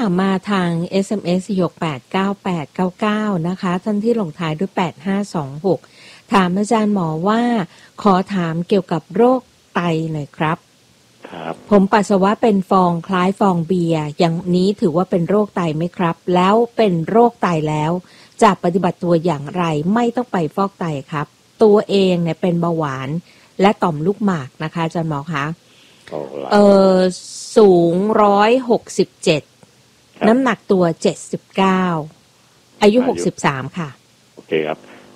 ามมาทาง SMS 4689899นะคะท่านที่ลงท้ายด้วย8526ถามอาจารย์หมอว่าขอถามเกี่ยวกับโรคไตหน่อยครับผมปัสสาวะเป็นฟองคล้ายฟองเบียร์อย่างนี้ถือว่าเป็นโรคไตไหมครับแล้วเป็นโรคไตแล้วจะปฏิบัติตัวอย่างไรไม่ต้องไปฟอกไตครับตัวเองเนี่ยเป็นเบาหวานและต่อมลูกหมากนะคะอาจารย์หมอคะสูง167น้ำหนักตัว79อายุ63ค่ะโอเคครับ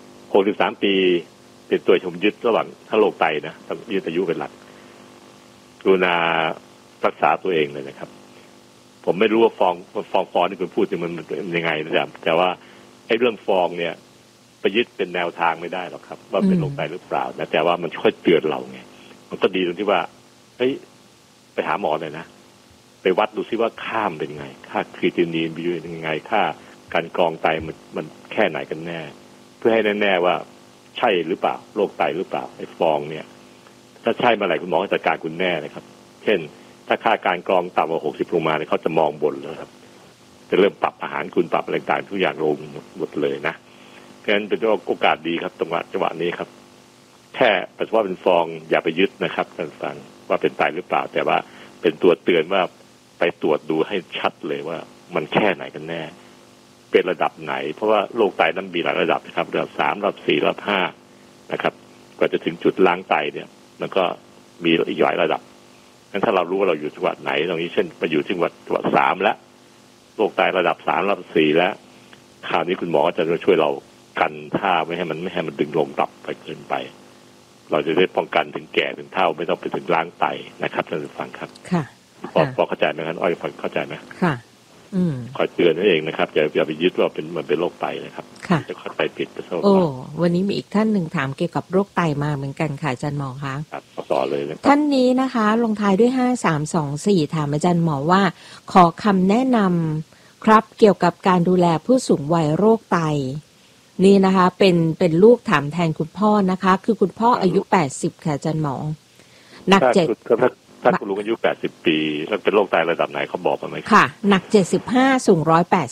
63ปีเป็นตัวชมยึดระหว่างถ้าโรคไตนะต้องยึดอายุเป็นหลักกรุณารักษาตัวเองเลยนะครับผมไม่รู้ว่าฟองที่คุณพูดถึงมันยังไงนะแต่ว่าไอ้เรื่องฟองเนี่ยไปยึดเป็นแนวทางไม่ได้หรอกครับว่าเป็นโรคไตหรือเปล่านะแต่ว่ามันช่วยเตือนเราไงมันก็ดีตรงที่ว่าเฮ้ยไปหาหมอเลยนะไปวัดดูซิว่าค่าเป็นไงค่าครีตินีนเป็นยังไงค่าการกรองไตมันแค่ไหนกันแน่เพื่อให้แน่ๆว่าใช่หรือเปล่าโรคไตหรือเปล่าไอ้ฟองเนี่ยถ้าใช่เมื่อไหร่คุณหมอจะจัดการคุณแน่เลยครับเช่นถ้าค่าการกรองต่ำกว่า60ลงมาเนี่ยเขาจะมองบนแล้วครับจะเริ่มปรับอาหารคุณปรับอะไรต่างๆทุกอย่างลงหมดเลยนะเพราะฉะนั้นเป็นโอกาสดีครับจังหวะนี้ครับแค่ปัสสาวะเป็นฟองอย่าไปยึดนะครับท่านฟังว่าเป็นไตหรือเปล่าแต่ว่าเป็นตัวเตือนว่าไปตรวจดูให้ชัดเลยว่ามันแค่ไหนกันแน่เป็นระดับไหนเพราะว่าโรคไตนั้นมีหลายระดับนะครับระดับ3ระดับ4ระดับ5นะครับกว่าจะถึงจุดล้างไตเนี่ยมันก็มีอีกหลายระดับงั้นถ้าเรารู้ว่าเราอยู่จังหวัดไหนตรงนี้เช่นไปอยู่จังหวัด3แล้วโรคไตระดับ3ระดับ4แล้วคราวนี้คุณหมอจะช่วยเรากันท่าไม่ให้มันดึงลงต่ำไปเกินไปเราจะได้ป้องกันถึงแก่ถึงเฒ่าไม่ต้องไปถึงล้างไตนะครับท่านผู้ฟังครับค่ะพอเข้าใจไหมครับอ้อยฟังเข้าใจไหมค่ะคอยเตือนนั่นเองนะครับอย่าไปยึดว่ามันเป็นโรคไตนะครับจะเข้าใจผิดไปซะวันนี้มีอีกท่านหนึ่งถามเกี่ยวกับโรคไตมาเหมือนกันค่ะอาจารย์หมอคะครับต่อเลยนะครับท่านนี้นะคะลงท้ายด้วย5324ถามอาจารย์หมอว่าขอคำแนะนำครับเกี่ยวกับการดูแลผู้สูงวัยโรคไตนี่นะคะเป็นลูกถามแทนคุณพ่อนะคะคือคุณพ่ออายุ80ค่ะอาจารย์หมอหนักถ้าคุณลุงอายุ80ปีแล้วเป็นโรคไตระดับไหนเขาบอกมาไหมค่ะหนัก75สูง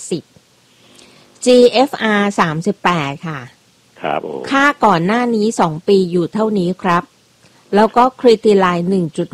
180 GFR 38ค่ะครับค่าก่อนหน้านี้2ปีอยู่เท่านี้ครับแล้วก็ครีติไลน์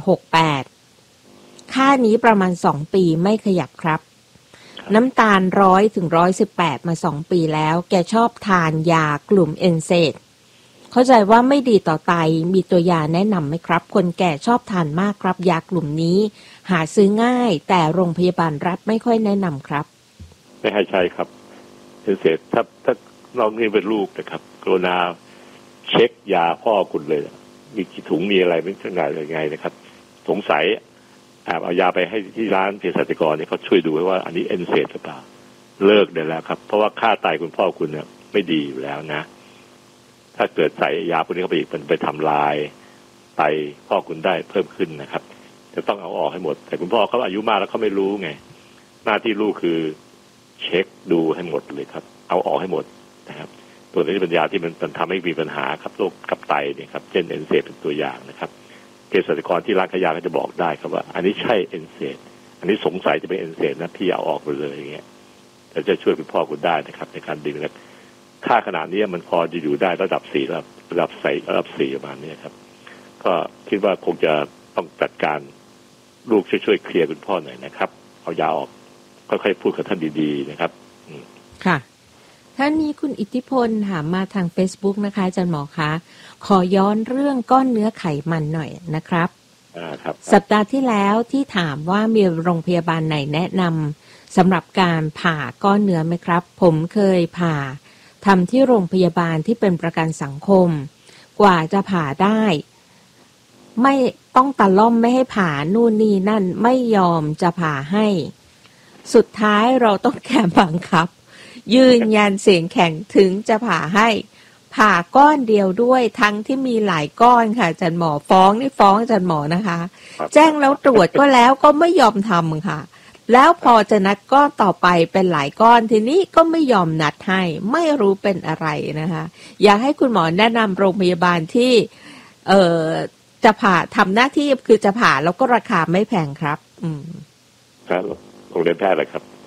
1.68 ค่านี้ประมาณ2ปีไม่ขยับครับน้ำตาล100ถึง118มา2ปีแล้วแกชอบทานยากลุ่มเอนเซดเข้าใจว่าไม่ดีต่อไตมีตัวยาแนะนำไหมครับคนแก่ชอบทานมากครับยากลุ่มนี้หาซื้อง่ายแต่โรงพยาบาลรัฐไม่ค่อยแนะนำครับไม่ให้ใช่ครับเอนเซดถ้าเรานี่เป็นลูกนะครับกรุณาเช็คยาพ่อคุณเลยมีกี่ถุงมีอะไรไม่ใช่ไงนะครับสงสัยเอายาไปให้ที่ร้านเภสัชกรเนี่ยเขาช่วยดูว่าอันนี้เอนเซดหรือเปล่าเลิกได้แล้วครับเพราะว่าค่าไตคุณพ่อคุณเนี่ยไม่ดีอยู่แล้วนะถ้าเกิดใส่ยาพวกนี้เข้าไปอีกมันไปทำลายไตพ่อคุณได้เพิ่มขึ้นนะครับจะต้องเอาออกให้หมดแต่คุณพ่อเขาอายุมากแล้วเขาไม่รู้ไงหน้าที่ลูกคือเช็คดูให้หมดเลยครับเอาออกให้หมดนะครับตัวนี้เป็นยาที่มันทำให้มีปัญหาครับโรคกับไตเนี่ยครับเช่นเอนเซดเป็นตัวอย่างนะครับเภสัชกรที่ร้านขายยาก็จะบอกได้ครับว่าอันนี้ใช่เอนเซดอันนี้สงสัยจะเป็นเอนเซดนะพี่เอาออกไปเลยอย่างเงี้ยจะช่วยคุณพ่อคุณได้นะครับในการดึงนะค่าขนาดนี้มันพอจะอยู่ได้ระดับ4ระดับ4ประมาณนี้ครับก็คิดว่าคงจะต้องจัดการลูกช่วยเคลียร์คุณพ่อหน่อยนะครับเอายาออกค่อยๆพูดกับท่านดีๆนะครับค่ะท่านนี้คุณอิทธิพลถามมาทาง Facebook นะคะอาจารย์หมอคะขอย้อนเรื่องก้อนเนื้อไขมันหน่อยนะครับครับสัปดาห์ที่แล้วที่ถามว่ามีโรงพยาบาลไหนแนะนำสำหรับการผ่าก้อนเนื้อไหมครับผมเคยผ่าทำที่โรงพยาบาลที่เป็นประกันสังคมกว่าจะผ่าได้ไม่ต้องตะล่อมไม่ให้ผ่านู่นนี่นั่นไม่ยอมจะผ่าให้สุดท้ายเราต้องแค่บังคับยืนยันเสียงแข็งถึงจะผ่าให้ผ่าก้อนเดียวด้วยทั้งที่มีหลายก้อนค่ะอาจารย์หมอฟ้องอาจารย์หมอนะคะแจ้งแล้วตรวจก็แล้วก็ไม่ยอมทำค่ะแล้วพอจะนัดก้อนต่อไปเป็นหลายก้อนทีนี้ก็ไม่ยอมนัดให้ไม่รู้เป็นอะไรนะคะอยากให้คุณหมอแนะนำโรงพยาบาลที่จะผ่าทำหน้าที่คือจะผ่าแล้วก็ราคาไม่แพงครับครับโรงเรียนแพทย์อะไรครับ